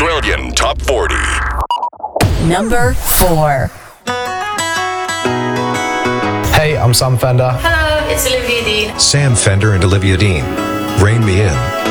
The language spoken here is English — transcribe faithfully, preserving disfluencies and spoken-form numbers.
Australian Top forty. Number four. Hey, I'm Sam Fender. Hello, it's Olivia Dean. Sam Fender and Olivia Dean. Rein Me In.